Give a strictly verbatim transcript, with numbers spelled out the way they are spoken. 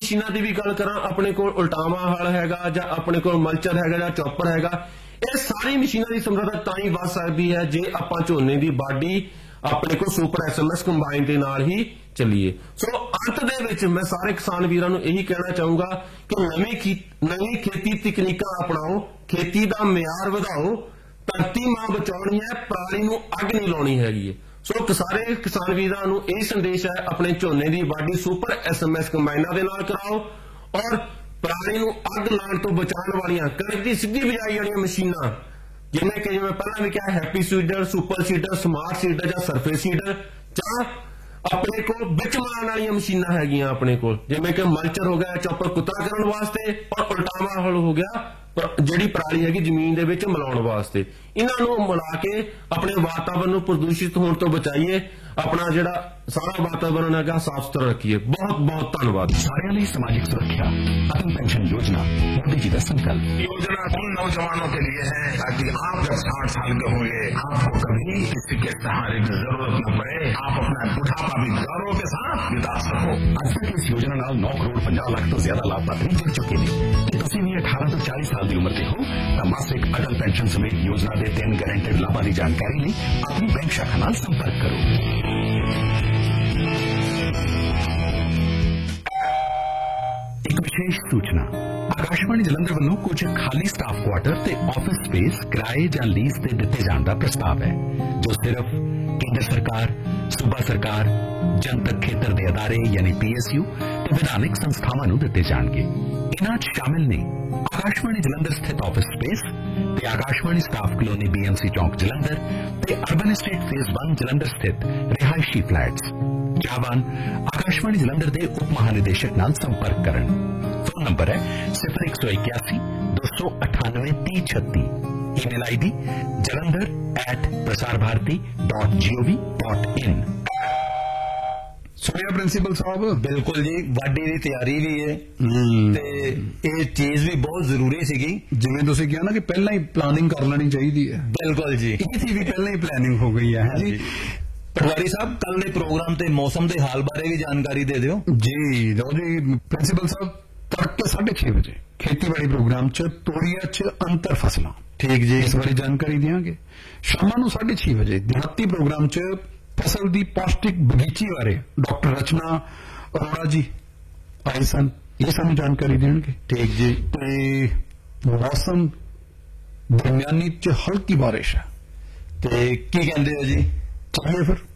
मशीनां दी भी गल करां, अपने कोल उल्टावा हल हैगा जां अपने कोल मल्चर हैगा जां चॉपर हैगा, ਇਹ ਸਾਰੀ ਮਸ਼ੀਨਾਂ ਦੀ ਸਮਰੱਥਾ ਤਾਂ ਹੀ ਵੱਧ ਸਕਦੀ ਹੈ ਜੇ ਆਪਾਂ ਝੋਨੇ ਦੀ ਬਾਡੀ ਆਪਣੇ ਕੋਲ ਸੁਪਰ ਐਸਐਮਐਸ ਕੰਬਾਈਨ ਦੇ ਨਾਲ ਹੀ ਚੱਲੀਏ। ਸੋ ਅੰਤ ਦੇ ਵਿੱਚ ਮੈਂ ਸਾਰੇ ਕਿਸਾਨ ਵੀਰਾਂ ਨੂੰ ਇਹੀ ਕਹਿਣਾ ਚਾਹੂੰਗਾ ਕਿ ਨਵੀਂ ਨਵੀਂ ਖੇਤੀ ਤਕਨੀਕਾਂ ਅਪਣਾਓ, ਖੇਤੀ ਦਾ ਮਿਆਰ ਵਧਾਓ, ਧਰਤੀ ਮਾਂ ਬਚਾਉਣੀ ਹੈ, ਪਰਾਲੀ ਨੂੰ ਅੱਗ ਨਹੀਂ ਲਾਉਣੀ ਹੈਗੀ ਹੈ। ਸੋ ਸਾਰੇ ਕਿਸਾਨ ਵੀਰਾਂ ਨੂੰ ਇਹ ਸੰਦੇਸ਼ ਹੈ, ਆਪਣੇ ਝੋਨੇ ਦੀ ਬਾਡੀ ਸੁਪਰ ਐਸਐਮਐਸ ਕੰਬਾਈਨਾਂ ਦੇ ਨਾਲ ਕਰਾਓ ਔਰ ਪਰਾਲੀ ਨੂੰ ਅੱਗ ਲਾਉਣ ਤੋਂ ਬਚਾਉਣ ਵਾਲੀਆਂ ਕਣਕ ਦੀ ਸਿੱਧੀ ਬਿਜਾਈ ਵਾਲੀਆਂ ਮਸ਼ੀਨਾਂ, ਜਿਵੇਂ ਕਿ ਜਿਵੇਂ ਪਹਿਲਾਂ ਵੀ ਕਿਹਾ happy seeder, super seeder, smart seeder ਜਾਂ ਸਰਫੇਸ ਸੀਡਰ, ਜਾਂ ਆਪਣੇ ਕੋਲ ਵਿੱਚ ਮਾਰਨ ਵਾਲੀਆਂ ਮਸ਼ੀਨਾਂ ਹੈਗੀਆਂ ਆਪਣੇ ਕੋਲ, ਜਿਵੇਂ ਕਿ ਮਲਚਰ ਹੋ ਗਿਆ, ਚੌਪਰ ਕੁਤਰਾ ਕਰਨ ਵਾਸਤੇ, ਔਰ ਉਲਟਾਵਾ ਹਲ ਹੋ ਗਿਆ ਜਿਹੜੀ ਪਰਾਲੀ ਹੈਗੀ ਜ਼ਮੀਨ ਦੇ ਵਿੱਚ ਮਿਲਾਉਣ ਵਾਸਤੇ। ਇਹਨਾਂ ਨੂੰ ਮਿਲਾ ਕੇ ਆਪਣੇ ਵਾਤਾਵਰਨ ਨੂੰ ਪ੍ਰਦੂਸ਼ਿਤ ਹੋਣ ਤੋਂ ਬਚਾਈਏ, ਆਪਣਾ ਜਿਹੜਾ ਸਾਰਾ ਵਾਤਾਵਰਨ ਹੈਗਾ ਸਾਫ਼ ਸੁਥਰਾ ਰੱਖੀਏ। बहुत बहुत धन्यवाद। सारे लिए सामाजिक सुरक्षा अटल पेंशन योजना मोदी जी का संकल्प। योजना उन नौजवानों के लिए है ताकि आप जब साठ साल के होंगे आपको कभी किसी के सहारे की जरूरत न पड़े, आप अपना बुढ़ापा भी गौरव के साथ बिता सको। आज तक इस योजना नाल नौ करोड़ पंजाह लाख तो ज्यादा लाभार्थी जुड़ चुके हैं। कि तुसीं भी अठारह तो चालीस साल की उम्र के हो तो मासिक अटल पेंशन समेत योजना के तीन गारंटेड लाभां की जानकारी लिए अपनी बैंक शाखा नाल संपर्क करो। एक विशेष सूचना, आकाशवाणी जलंधर वालों कुछ खाली स्टाफ क्वार्टर ते ऑफिस स्पेस किराए या लीज ते दिते जाने का प्रस्ताव है, जो सिर्फ केंद्र सरकार, सूबा सरकार, जनतक खेतर दे अदारे यानी पीएसयू ते विधानिक संस्थावां नूं दिते जाणगे। इन्हां च शामिल ने आकाशवाणी जलंधर स्थित ऑफिस स्पेस ते आकाशवाणी स्टाफ कॉलोनी बीएमसी चौक जलंधर ते urban estate phase one Jalandhar स्थित रिहायशी फ्लैट्स। चाहवान आकाशवाणी जलंधर के उप महानिदेशक नाल संपर्क करन। फोन नंबर है सिफर एक सौ इक्यासी दो सौ अठानवे ती छत्ती। Email I D Jalandhar eight Prasar Bharati dot G O V dot in. सुनिया प्रिंसीपल साहब? बिल्कुल जी, वाढी की तैयारी भी है ते ये चीज भी बहुत जरूरी सीगी। जिवें तुसीं कहा ना कि पहला ही प्लानिंग कर लेनी चाहिए है। बिल्कुल जी, इसकी भी पहले ही प्लानिंग हो गई है। जी पटवारी साहब, कल के प्रोग्राम ते मौसम के हाल बारे भी जानकारी दे दियो जी। लो जी प्रिंसीपल साहब, तड़के साढ़े छह बजे खेतीबाड़ी प्रोग्राम च तोड़िया च अंतर फसलां, ठीक जी, इस बारे जानकारी देंगे। शाम साढ़े छह बजे देहाती प्रोग्राम च फसल की पौष्टिक बगीची बारे डॉक्टर रचना अरोड़ा जी आए सन, ये सानू जानकारी देंगे, ठीक जी। तो मौसम दरमियानी च हल्की बारिश है, ते की कहंदे हो जी? चलिए फिर।